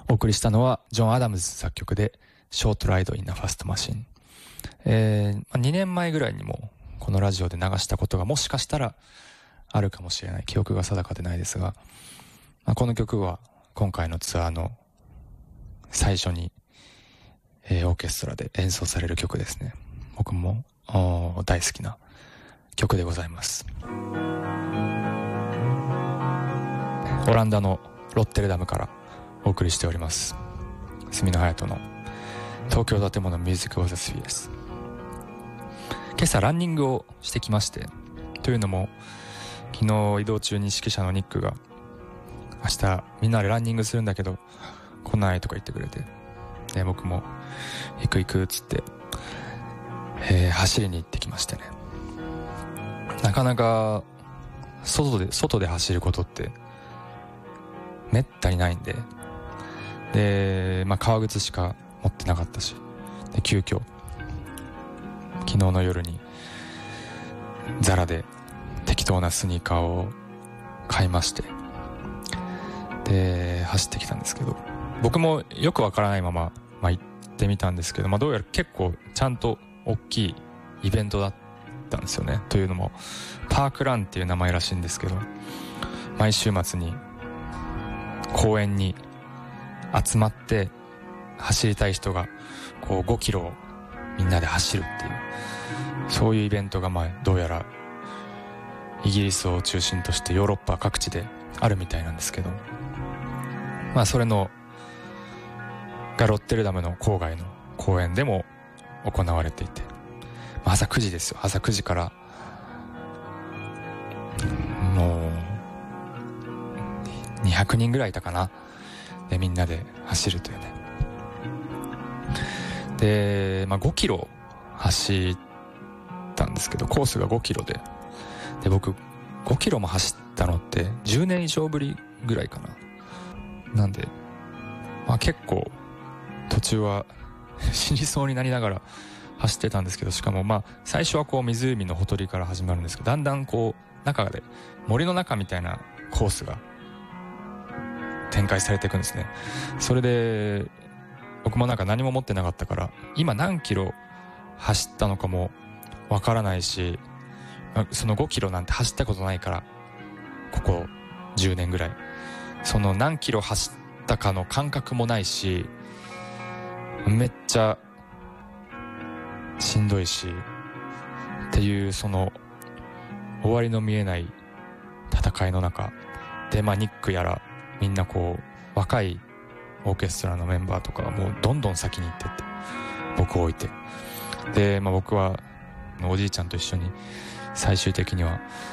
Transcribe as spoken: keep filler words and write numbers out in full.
お送りしたのはジョン・アダムズ作曲でショートライド・イン・ナ・ファスト・マシン、えー、にねんまえぐらいにもこのラジオで流したことがもしかしたらあるかもしれない。記憶が定かでないですが、まあ、この曲は今回のツアーの最初に、えー、オーケストラで演奏される曲ですね。僕も大好きな曲でございます。オランダのロッテルダムからお送りしております住野隼人の東京建物ミュージックオブザスフィアス。今朝ランニングをしてきまして、というのも昨日移動中に指揮者のニックが明日みんなでランニングするんだけど来ないとか言ってくれて、で僕も行く行くっつって、えー、走りに行ってきましてね。なかなか外で外で走ることってめったにないんで、で、まあ、革靴しか持ってなかったし、で急遽昨日の夜にザラで適当なスニーカーを買いまして、で走ってきたんですけど、僕もよくわからないまま、まあ、行ってみたんですけど、まあ、どうやら結構ちゃんと大きいイベントだったんですよね。というのもパークランっていう名前らしいんですけど、毎週末に公園に集まって走りたい人がこうごキロをみんなで走るっていう、そういうイベントがまあどうやらイギリスを中心としてヨーロッパ各地であるみたいなんですけど、まあそれのがロッテルダムの郊外の公園でも行われていて、まあ、朝くじですよ。朝くじからもうにひゃくにんぐらいいたかな。でみんなで走るというね。で、まあ、ごキロ走ったんですけど、コースがごキロで、で僕ごキロも走ったのってじゅうねん以上ぶりぐらいかな。なんで、まあ、結構途中は死にそうになりながら走ってたんですけど、しかもまあ最初はこう湖のほとりから始まるんですけど、だんだんこう中で森の中みたいなコースが展開されていくんですね。それで僕もなんか何も持ってなかったから、今何キロ走ったのかもわからないし、そのごキロなんて走ったことないから、ここじゅうねんぐらいその何キロ走ったかの感覚もないし、めっちゃしんどいしっていう、その終わりの見えない戦いの中で、まあニックやらみんなこう若いオーケストラのメンバーとかがもうどんどん先に行ってって僕を置いて、で、まあ、僕はおじいちゃんと一緒に最終的には